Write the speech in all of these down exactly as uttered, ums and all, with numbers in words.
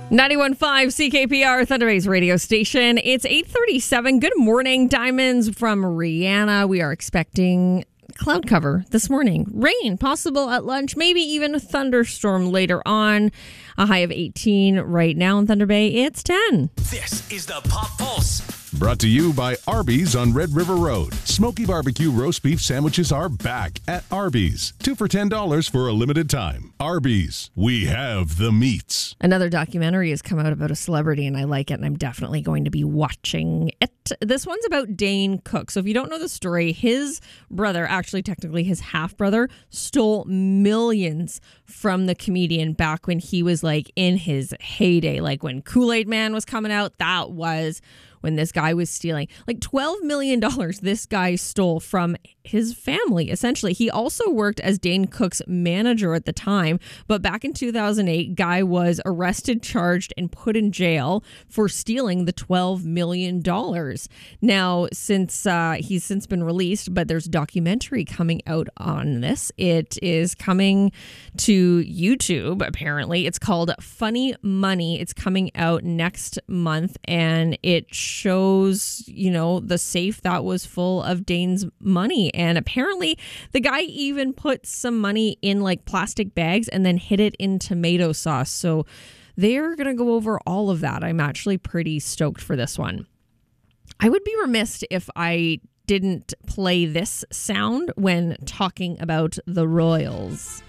ninety-one point five C K P R, Thunder Bay's radio station. It's eight thirty-seven. Good morning, Diamonds from Rihanna. We are expecting cloud cover this morning. Rain possible at lunch, maybe even a thunderstorm later on. A high of eighteen right now in Thunder Bay. It's ten. This is the Pop Pulse. Brought to you by Arby's on Red River Road. Smoky barbecue roast beef sandwiches are back at Arby's. Two for ten dollars for a limited time. Arby's, we have the meats. Another documentary has come out about a celebrity, and I like it, and I'm definitely going to be watching it. This one's about Dane Cook. So if you don't know the story, his brother, actually technically his half-brother, stole millions from the comedian back when he was like in his heyday. Like when Kool-Aid Man was coming out, that was when this guy was stealing like twelve million dollars this guy stole from his family, essentially. He also worked as Dane Cook's manager at the time, but back in two thousand eight, Guy was arrested, charged, and put in jail for stealing the twelve million dollars. Now, since uh, he's since been released, but there's a documentary coming out on this. It is coming to YouTube, apparently. It's called Funny Money. It's coming out next month, and it shows, you know, the safe that was full of Dane's money. And apparently the guy even put some money in like plastic bags and then hid it in tomato sauce. So they're going to go over all of that. I'm actually pretty stoked for this one. I would be remiss if I didn't play this sound when talking about the Royals.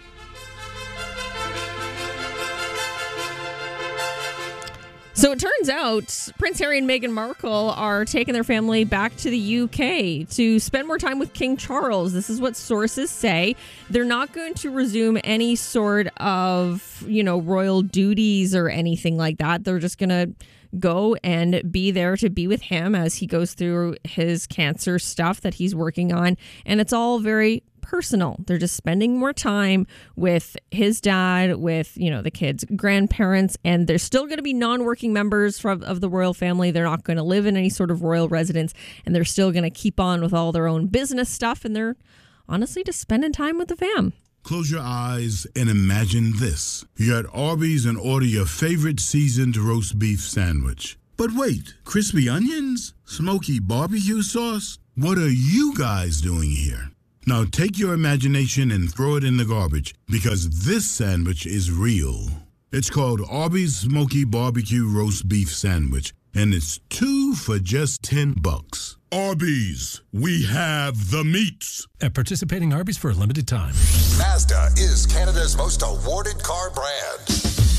So it turns out Prince Harry and Meghan Markle are taking their family back to the U K to spend more time with King Charles. This is what sources say. They're not going to resume any sort of, you know, royal duties or anything like that. They're just going to go and be there to be with him as he goes through his cancer stuff that he's working on. And it's all very personal. They're just spending more time with his dad, with, you know, the kids' grandparents, and they're still going to be non-working members from, of the royal family. They're not going to live in any sort of royal residence, and they're still going to keep on with all their own business stuff, and they're honestly just spending time with the fam. Close your eyes and imagine this. You're at Arby's and order your favorite seasoned roast beef sandwich. But wait, crispy onions? Smoky barbecue sauce? What are you guys doing here? Now take your imagination and throw it in the garbage, because this sandwich is real. It's called Arby's Smoky Barbecue Roast Beef Sandwich, and it's two for just ten bucks. Arby's, we have the meats. At participating Arby's for a limited time. Mazda is Canada's most awarded car brand.